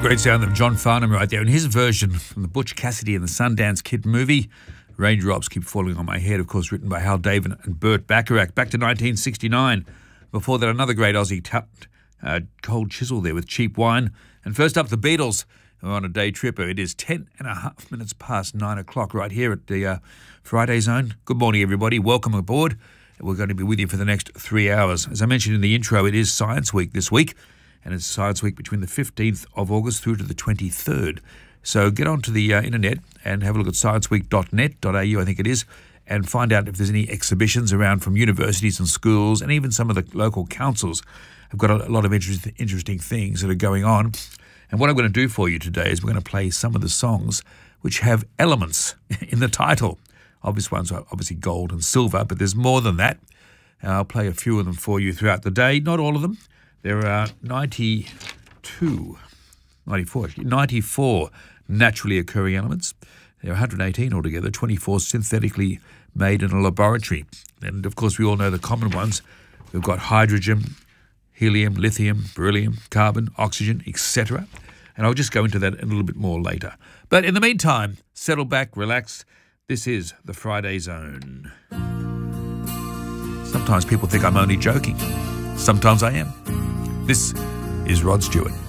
great sound of John Farnham right there, and his version from the Butch Cassidy and the Sundance Kid movie, Raindrops Keep Falling on My Head, of course, written by Hal David and Burt Bacharach. Back to 1969. Before that, another great Aussie Cold Chisel there with Cheap Wine. And first up, the Beatles, who are on a day tripper. It is 10 and a half minutes past 9 o'clock right here at the Friday Zone. Good morning, everybody. Welcome aboard. We're going to be with you for the next 3 hours. As I mentioned in the intro, it is Science Week this week, and it's Science Week between the 15th of August through to the 23rd. So get onto the internet and have a look at scienceweek.net.au, I think it is, and find out if there's any exhibitions around from universities and schools, and even some of the local councils have got a lot of interesting things that are going on. And what I'm going to do for you today is we're going to play some of the songs which have elements in the title. Obvious ones are obviously gold and silver, but there's more than that. I'll play a few of them for you throughout the day. Not all of them. There are 94 naturally occurring elements. There are 118 altogether, 24 synthetically made in a laboratory. And, of course, we all know the common ones. We've got hydrogen, helium, lithium, beryllium, carbon, oxygen, etc. And I'll just go into that a little bit more later. But in the meantime, settle back, relax. This is the Friday Zone. Sometimes people think I'm only joking. Sometimes I am. This is Rod Stewart.